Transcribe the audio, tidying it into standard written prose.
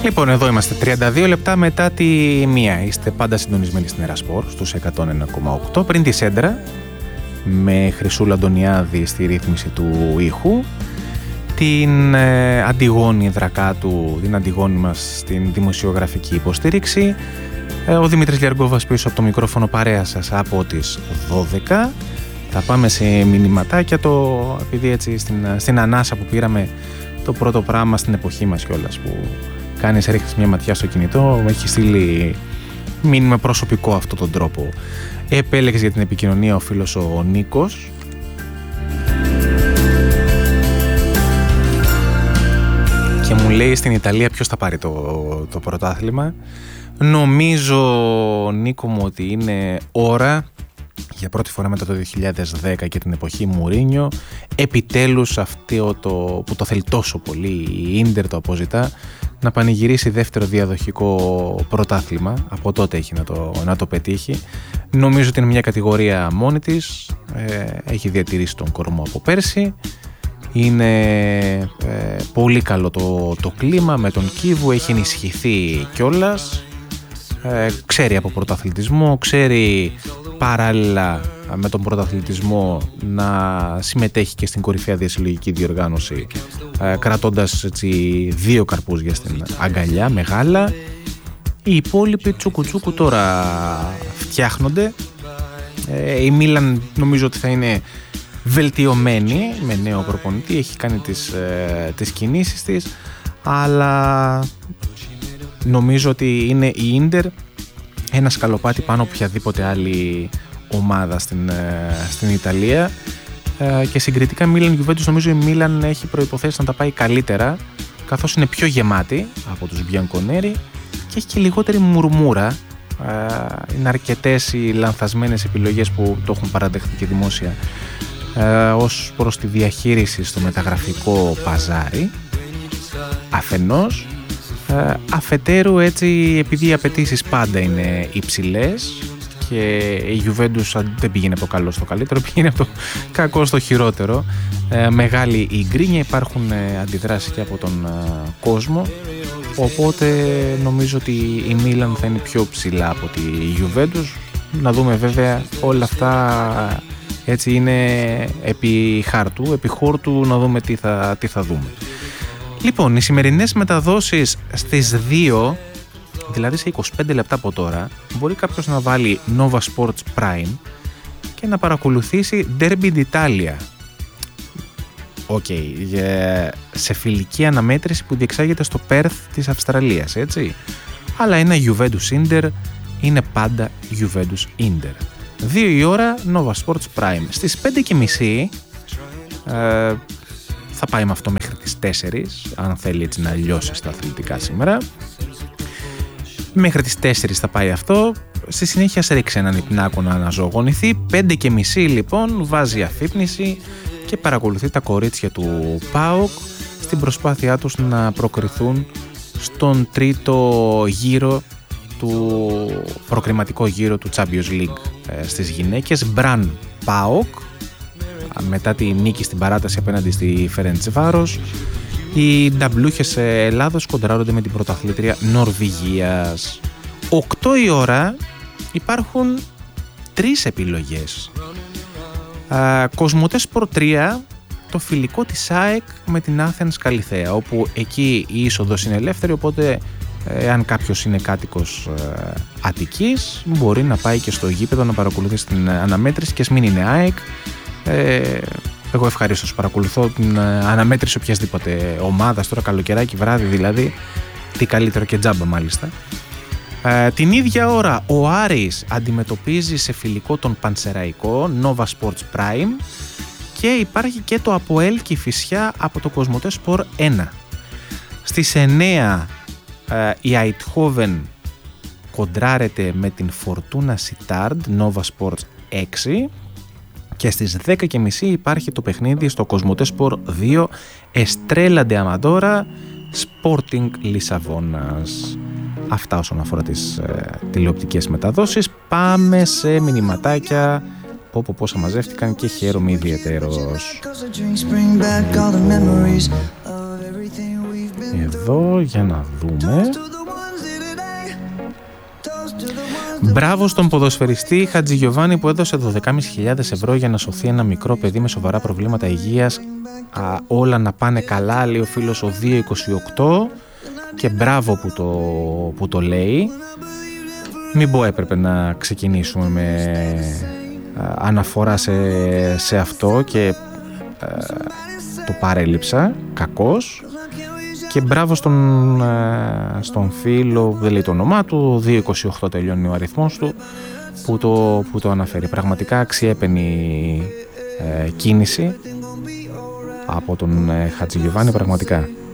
Λοιπόν, εδώ είμαστε 32 λεπτά μετά τη 1. Είστε πάντα συντονισμένοι στην Ερασπορ στους 101,8. Πριν τη Σέντρα, με Χρυσούλα Αντωνιάδη στη ρύθμιση του ήχου, την Αντιγόνη Δρακάτου, την Αντιγόνη μας στην δημοσιογραφική υποστήριξη, ο Δημήτρης Λιαργκόβας πίσω από το μικρόφωνο παρέα σας από τις 12. Θα πάμε σε μηνυματάκια, επειδή έτσι στην ανάσα που πήραμε το πρώτο πράγμα στην εποχή μας κιόλας, που κάνεις, ρίχνεις μια ματιά στο κινητό, μου έχει στείλει μήνυμα προσωπικό αυτόν τον τρόπο. Επέλεξε για την επικοινωνία ο φίλος ο Νίκος. Και μου λέει στην Ιταλία ποιος θα πάρει το πρωτάθλημα. Νομίζω, Νίκο μου, ότι είναι ώρα, για πρώτη φορά μετά το 2010 και την εποχή Μουρίνιο, επιτέλους αυτό που το θέλει τόσο πολύ η Ίντερ, το αποζητά, να πανηγυρίσει δεύτερο διαδοχικό πρωτάθλημα. Από τότε έχει να το πετύχει. Νομίζω ότι είναι μια κατηγορία μόνη της, έχει διατηρήσει τον κορμό από πέρσι. Είναι πολύ καλό το κλίμα με τον Κίβου, έχει ενισχυθεί κιόλας. Ξέρει από πρωταθλητισμό, ξέρει παράλληλα με τον πρωταθλητισμό να συμμετέχει και στην κορυφαία διασυλλογική διοργάνωση, κρατώντας έτσι 2 καρπούζια στην αγκαλιά, μεγάλα. Οι υπόλοιποι τσούκου τώρα φτιάχνονται. Η Μίλαν νομίζω ότι θα είναι βελτιωμένη με νέο προπονητή, έχει κάνει τις κινήσεις της, αλλά νομίζω ότι είναι η Ίντερ ένα σκαλοπάτι πάνω από οποιαδήποτε άλλη ομάδα στην Ιταλία, και συγκριτικά Μίλαν Γιουβέντους, νομίζω η Μίλαν έχει προϋποθέσεις να τα πάει καλύτερα, καθώς είναι πιο γεμάτη από τους Μπιανκονέρι και έχει και λιγότερη μουρμούρα. Είναι αρκετές οι λανθασμένες επιλογές που το έχουν παραδεχτεί και δημόσια ως προς τη διαχείριση στο μεταγραφικό παζάρι αφενός, αφετέρου έτσι, επειδή οι απαιτήσεις πάντα είναι υψηλές και η Juventus δεν πήγαινε από το καλό στο καλύτερο, πήγαινε από το κακό στο χειρότερο, μεγάλη η γκρίνια, υπάρχουν αντιδράσεις και από τον κόσμο, οπότε νομίζω ότι η Μίλαν θα είναι πιο ψηλά από τη Juventus. Να δούμε βέβαια, όλα αυτά έτσι είναι επί χάρτου, επί χόρτου, να δούμε τι θα δούμε. Λοιπόν, οι σημερινές μεταδόσεις στις 2, δηλαδή σε 25 λεπτά από τώρα, μπορεί κάποιος να βάλει Nova Sports Prime και να παρακολουθήσει Derby d'Italia. Σε φιλική αναμέτρηση που διεξάγεται στο Perth της Αυστραλίας, έτσι. Αλλά ένα Juventus Inter είναι πάντα Juventus Inter. 2 η ώρα Nova Sports Prime. Στις 5:30 θα πάει με αυτό μέχρι τις 4, αν θέλει έτσι να λιώσει στα αθλητικά σήμερα. Μέχρι τις 4 θα πάει αυτό. Στη συνέχεια σε ρίξει έναν υπνάκο να αναζωογονηθεί. 5:30 λοιπόν βάζει αφύπνιση και παρακολουθεί τα κορίτσια του ΠΑΟΚ στην προσπάθειά τους να προκριθούν στον τρίτο γύρο προκριματικό γύρο του Champions League στις γυναίκες. Μπραν ΠΑΟΚ, μετά τη νίκη στην παράταση απέναντι στη Φερεντσβάρος. Οι νταμπλούχες Ελλάδος κοντράρονται με την πρωταθλήτρια Νορβηγίας. 8 η ώρα υπάρχουν 3 επιλογές. Κοσμοτέ Σπορ 3, το φιλικό της ΑΕΚ με την Athens Καλιθέα, όπου εκεί η είσοδος είναι ελεύθερη, οπότε αν κάποιος είναι κάτοικος Αττικής μπορεί να πάει και στο γήπεδο να παρακολουθήσει την αναμέτρηση και ας μην είναι ΑΕΚ. Εγώ ευχαρίστως παρακολουθώ την αναμέτρηση οποιασδήποτε ομάδας, τώρα καλοκαιράκι, βράδυ δηλαδή, τι καλύτερο, και τζάμπα μάλιστα. Την ίδια ώρα ο Άρης αντιμετωπίζει σε φιλικό τον Πανσεραϊκό, Nova Sports Prime, και υπάρχει και το ΑΠΟΕΛ Κηφισιά από το Κοσμοτέ Σπορ 1. Στις 9 η Eindhoven κοντράρεται με την Fortuna Sittard, Nova Sports 6, και στις 10:30 υπάρχει το παιχνίδι στο Κοσμοτέ Σπορ 2, Estrella de Amadora Sporting Λισαβόνας. Αυτά όσον αφορά τις τηλεοπτικές μεταδόσεις. Πάμε σε μηνυματάκια. Πόσα μαζεύτηκαν και χαίρομαι ιδιαιτέρως. εδώ για να δούμε. Μπράβο στον ποδοσφαιριστή Χατζηγιοβάνη που έδωσε 12.500 ευρώ για να σωθεί ένα μικρό παιδί με σοβαρά προβλήματα υγείας. Όλα να πάνε καλά, λέει ο φίλος ο 228, και μπράβο που το λέει. Μην πω έπρεπε να ξεκινήσουμε με αναφορά σε αυτό και το παρέλειψα, κακώς. Και μπράβο στον φίλο που δεν λέει το όνομά του, 228 τελειώνει ο αριθμός του, που το αναφέρει. Πραγματικά αξιέπαινη κίνηση από τον Χατζηγιοβάνη, πραγματικά.